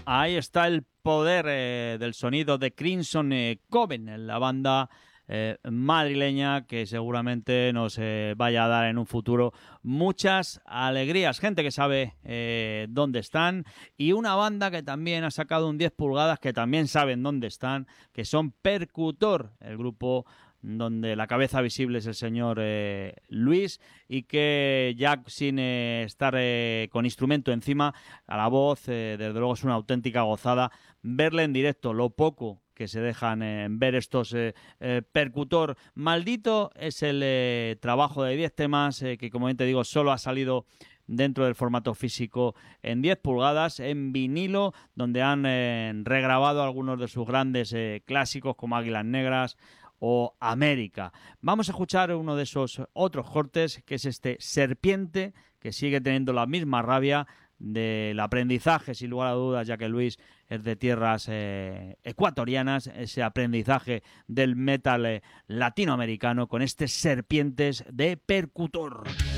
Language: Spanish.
Ahí está el poder del sonido de Crimson Coven, la banda madrileña que seguramente nos vaya a dar en un futuro muchas alegrías. Gente que sabe dónde están, y una banda que también ha sacado un 10 pulgadas que también saben dónde están, que son Percutor, el grupo donde la cabeza visible es el señor Luis, y que ya sin estar con instrumento encima, a la voz, desde luego es una auténtica gozada verle en directo. Lo poco que se dejan ver estos Percutor. Maldito es el trabajo de 10 temas que, como bien te digo, solo ha salido dentro del formato físico en 10 pulgadas, en vinilo, donde han regrabado algunos de sus grandes clásicos como Águilas Negras o América. Vamos a escuchar uno de esos otros cortes, que es este Serpiente, que sigue teniendo la misma rabia del aprendizaje, sin lugar a dudas, ya que Luis es de tierras ecuatorianas, ese aprendizaje del metal latinoamericano, con este Serpientes de Percutor.